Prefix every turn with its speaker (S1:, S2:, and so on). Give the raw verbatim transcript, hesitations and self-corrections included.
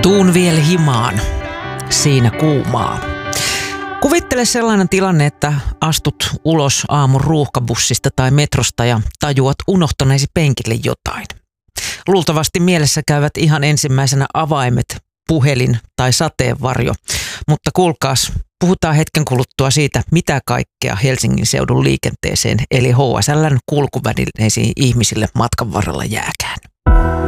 S1: Tuun vielä himaan, siinä kuumaa. Kuvittele sellainen tilanne, että astut ulos aamun ruuhkabussista tai metrosta ja tajuat unohtaneesi penkille jotain. Luultavasti mielessä käyvät ihan ensimmäisenä avaimet, puhelin tai sateenvarjo. Mutta kuulkaas, puhutaan hetken kuluttua siitä, mitä kaikkea Helsingin seudun liikenteeseen eli H S L:n kulkuvälineisiin ihmisille matkan varrella jääkään.